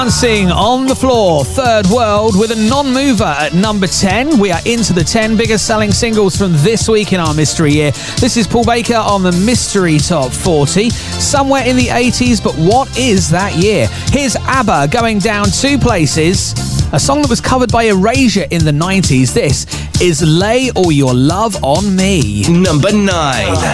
Dancing on the Floor, Third World, with a non-mover at number 10. We are into the 10 biggest selling singles from this week in our mystery year. This is Paul Baker on the Mystery Top 40. Somewhere in the 80s, but what is that year? Here's ABBA going down 2 places. A song that was covered by Erasure in the 90s. This is Lay All Your Love on Me. Number 9.